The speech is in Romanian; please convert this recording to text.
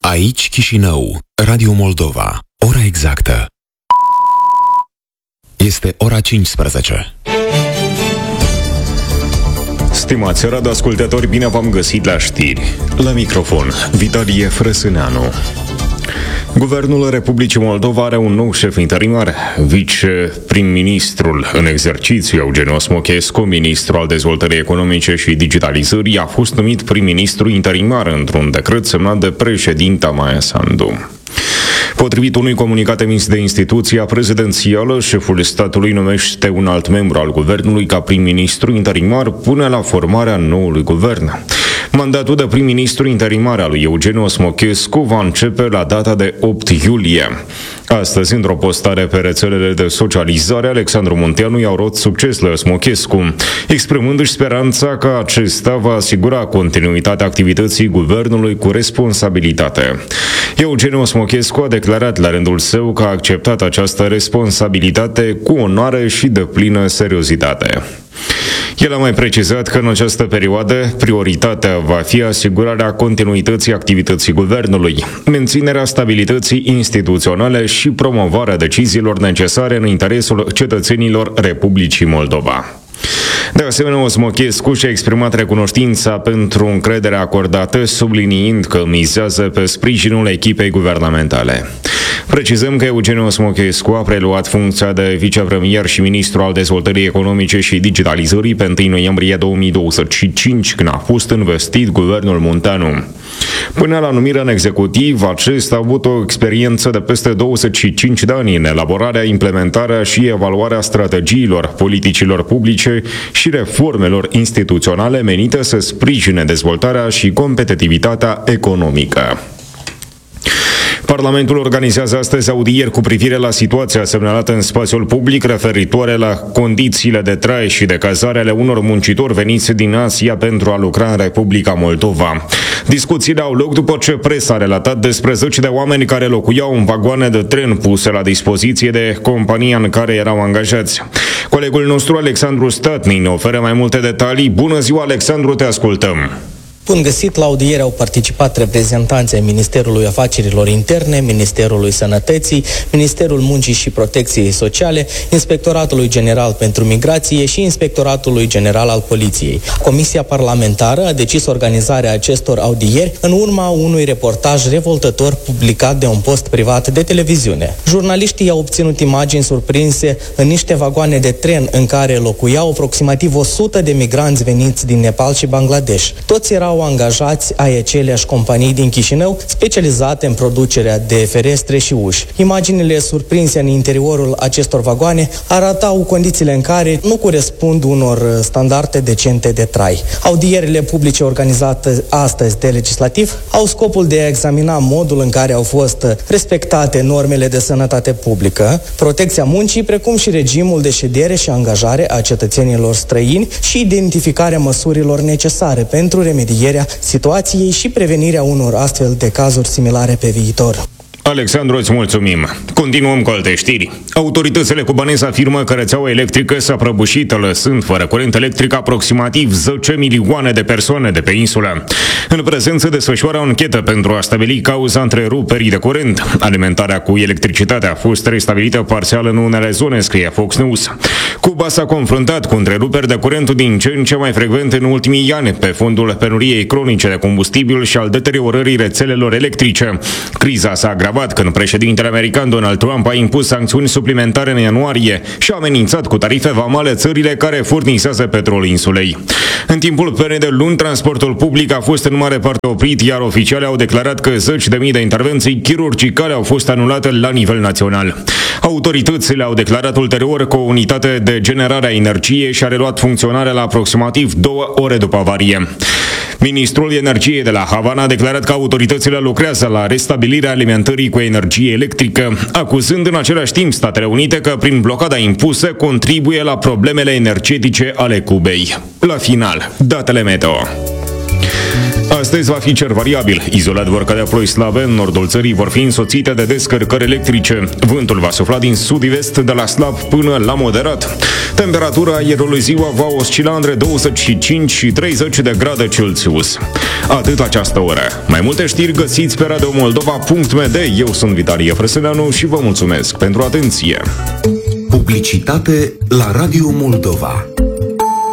Aici Chișinău, Radio Moldova. Ora exactă. Este ora 15. Stimați radioascultători, bine v-am găsit la știri. La microfon, Vitalie Frăsâneanu. Guvernul Republicii Moldova are un nou șef interimar. Viceprim-ministrul în exercițiu, Eugen Smochescu, ministru al dezvoltării economice și digitalizării, a fost numit prim-ministru interimar într-un decret semnat de președinta Maia Sandu. Potrivit unui comunicat emis de instituția prezidențială, șeful statului numește un alt membru al guvernului ca prim-ministru interimar până la formarea noului guvern. Mandatul de prim-ministru interimar al lui Eugen Smochescu va începe la data de 8 iulie. Astăzi, într-o postare pe rețelele de socializare, Alexandru Munteanu i-a urat succes lui Smochescu, exprimându-și speranța că acesta va asigura continuitatea activității guvernului cu responsabilitate. Eugen Smochescu a declarat la rândul său că a acceptat această responsabilitate cu onoare și deplină seriozitate. El a mai precizat că în această perioadă prioritatea va fi asigurarea continuității activității guvernului, menținerea stabilității instituționale și promovarea deciziilor necesare în interesul cetățenilor Republicii Moldova. De asemenea, Smochescu și-a exprimat recunoștința pentru încrederea acordată, subliniind că mizează pe sprijinul echipei guvernamentale. Precizăm că Eugen Smochescu a preluat funcția de vicepremier și ministru al dezvoltării economice și digitalizării pe 1 noiembrie 2025, când a fost investit guvernul Munteanu. Până la numirea în executiv, acesta a avut o experiență de peste 25 de ani în elaborarea, implementarea și evaluarea strategiilor, politicilor publice și reformelor instituționale menite să sprijine dezvoltarea și competitivitatea economică. Parlamentul organizează astăzi audieri cu privire la situația semnalată în spațiul public referitoare la condițiile de trai și de cazare ale unor muncitori veniți din Asia pentru a lucra în Republica Moldova. Discuțiile au loc după ce presa a relatat despre zeci de oameni care locuiau în vagoane de tren puse la dispoziție de compania în care erau angajați. Colegul nostru Alexandru Statni ne oferă mai multe detalii. Bună ziua, Alexandru, te ascultăm! Bun găsit, la audiere au participat reprezentanții ai Ministerului Afacerilor Interne, Ministerului Sănătății, Ministerul Muncii și Protecției Sociale, Inspectoratului General pentru Migrație și Inspectoratului General al Poliției. Comisia parlamentară a decis organizarea acestor audieri în urma unui reportaj revoltător publicat de un post privat de televiziune. Jurnaliștii au obținut imagini surprinse în niște vagoane de tren în care locuiau aproximativ 100 de migranți veniți din Nepal și Bangladesh. Toți erau angajați ai aceleași companii din Chișinău, specializate în producerea de ferestre și uși. Imaginile surprinse în interiorul acestor vagoane arătau condițiile în care nu corespund unor standarde decente de trai. Audierile publice organizate astăzi de legislativ au scopul de a examina modul în care au fost respectate normele de sănătate publică, protecția muncii, precum și regimul de ședere și angajare a cetățenilor străini și identificarea măsurilor necesare pentru remedierea situației și prevenirea unor astfel de cazuri similare pe viitor. Alexandru, îți mulțumim. Continuăm cu alte știri. Autoritățile cubaneze afirmă că rețeaua electrică s-a prăbușit, lăsând fără curent electric aproximativ 10 milioane de persoane de pe insulă. În prezent se desfășoară o anchetă pentru a stabili cauza întreruperii de curent. Alimentarea cu electricitate a fost restabilită parțial în unele zone, scrie Fox News. Cuba s-a confruntat cu întreruperi de curent din ce în ce mai frecvente în ultimii ani, pe fondul penuriei cronice de combustibil și al deteriorării rețelelor electrice. Criza s-a agravat când președintele american Donald Trump a impus sancțiuni suplimentare în ianuarie și a amenințat cu tarife vamale țările care furnizează petrol insulei. În timpul plenei de luni, transportul public a fost în mare parte oprit, iar oficialii au declarat că zeci de mii de intervenții chirurgicale au fost anulate la nivel național. Autoritățile au declarat ulterior că o unitate de generare a energiei și-a reluat funcționarea la aproximativ 2 ore după avarie. Ministrul Energiei de la Havana a declarat că autoritățile lucrează la restabilirea alimentării cu energie electrică, acuzând în același timp Statele Unite că prin blocada impusă contribuie la problemele energetice ale Cubei. La final, datele meteo. Astăzi va fi cer variabil. Izolat vor cădea ploi slabe, în nordul țării vor fi însoțite de descărcări electrice. Vântul va sufla din sud-vest de la slab până la moderat. Temperatura aerului ziua va oscila între 25 și 30 de grade Celsius. Atât la această oră. Mai multe știri găsiți pe radiomoldova.md. Eu sunt Vitalie Frăsăneanu și vă mulțumesc pentru atenție. Publicitate la Radio Moldova.